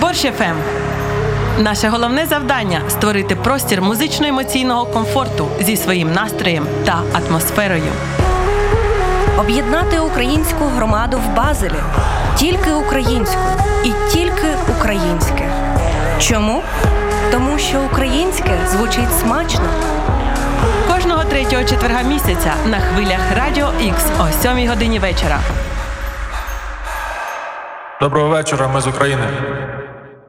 Борщ ФМ. Наше головне завдання – створити простір музично-емоційного комфорту зі своїм настроєм та атмосферою. Об'єднати українську громаду в Базелі. Тільки українську і тільки українське. Чому? Тому що українське звучить смачно. Кожного 3-го четверга місяця на хвилях Радіо Х о 7 годині вечора. Доброго вечора, ми з України.